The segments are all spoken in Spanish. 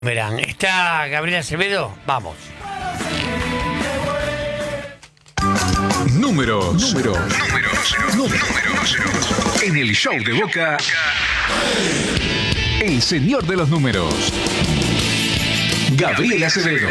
Verán, ¿está Gabriel Acevedo? Vamos. Números. En el show de Boca, el señor de los números, Gabriel Acevedo.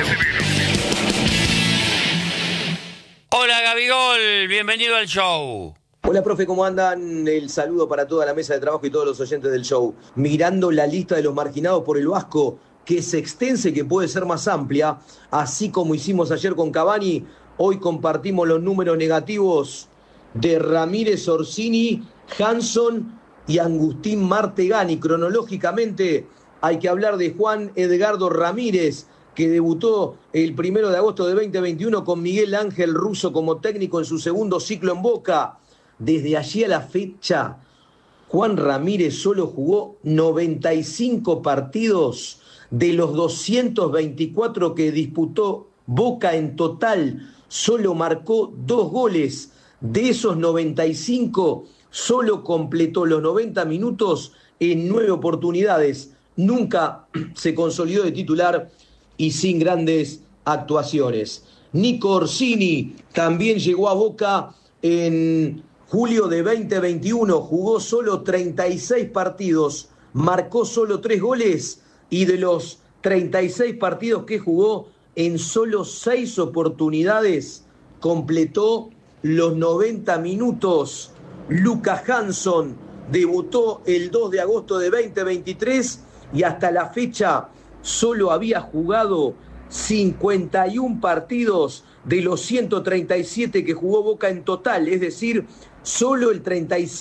Hola Gabigol, bienvenido al show. Hola, profe, ¿cómo andan? El saludo para toda la mesa de trabajo y todos los oyentes del show. Mirando la lista de los marginados por el Vasco, que se extensa y que puede ser más amplia, así como hicimos ayer con Cavani, hoy compartimos los números negativos de Ramírez, Orsini, Hanson y Agustín Martegani. Cronológicamente hay que hablar de Juan Edgardo Ramírez, que debutó el 1 de agosto de 2021 con Miguel Ángel Russo como técnico en su segundo ciclo en Boca. Desde allí a la fecha, Juan Ramírez solo jugó 95 partidos de los 224 que disputó Boca en total. Solo marcó 2 goles. De esos 95, solo completó los 90 minutos en 9 oportunidades. Nunca se consolidó de titular y sin grandes actuaciones. Nico Orsini también llegó a Boca en julio de 2021, jugó solo 36 partidos, marcó solo 3 goles y de los 36 partidos que jugó, en solo 6 oportunidades completó los 90 minutos. Lucas Hanson debutó el 2 de agosto de 2023 y hasta la fecha solo había jugado 51 partidos de los 137 que jugó Boca en total, es decir, solo el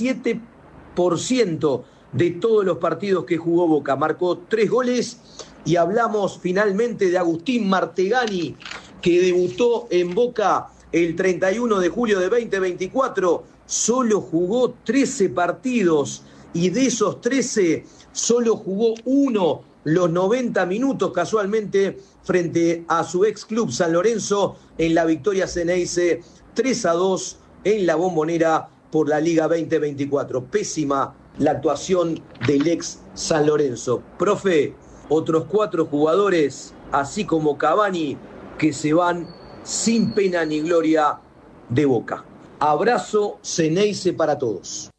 37% de todos los partidos que jugó Boca. Marcó 3 goles y hablamos finalmente de Agustín Martegani, que debutó en Boca el 31 de julio de 2024. Solo jugó 13 partidos y de esos 13 solo jugó 1 los 90 minutos, casualmente frente a su ex club San Lorenzo en la victoria Ceneice 3-2 en la Bombonera por la Liga 2024. Pésima la actuación del ex San Lorenzo. Profe, otros 4 jugadores, así como Cavani, que se van sin pena ni gloria de Boca. Abrazo Ceneice para todos.